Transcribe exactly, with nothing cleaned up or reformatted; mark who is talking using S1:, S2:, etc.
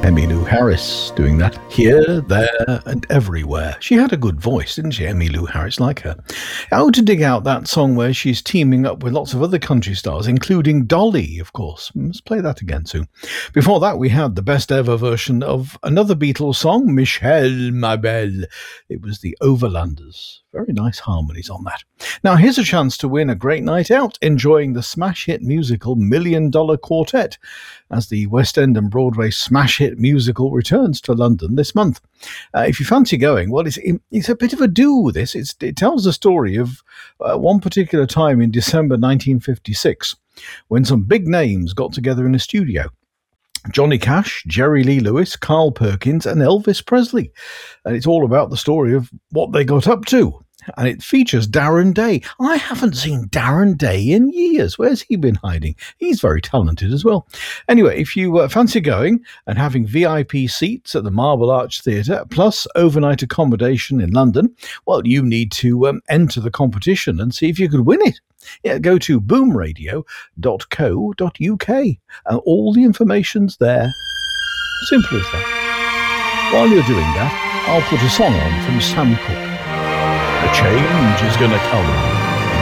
S1: Emmylou Harris doing that here, there and everywhere. She had a good voice, didn't she, Emmylou Harris? Like her. How to dig out that song where she's teaming up with lots of other country stars, including Dolly, of course. Let's play that again soon. Before that, we had the best ever version of another Beatles song, Michelle, Ma Belle. It was the Overlanders. Very nice harmonies on that. Now, here's a chance to win a great night out enjoying the smash hit musical Million Dollar Quartet as the West End and Broadway smash hit musical returns to London this month. Uh, if you fancy going, well, it's, it's a bit of a do, this. It's, it tells the story of uh, one particular time in December nineteen fifty-six when some big names got together in a studio. Johnny Cash, Jerry Lee Lewis, Carl Perkins and Elvis Presley. And it's all about the story of what they got up to. And it features Darren Day. I haven't seen Darren Day in years. Where's he been hiding? He's very talented as well. Anyway, if you uh, fancy going and having V I P seats at the Marble Arch Theatre, plus overnight accommodation in London, well, you need to um, enter the competition and see if you could win it. Yeah, go to boom radio dot co dot uk. And all the information's there. Simple as that. While you're doing that, I'll put a song on from Sam Cooke. A change is gonna come.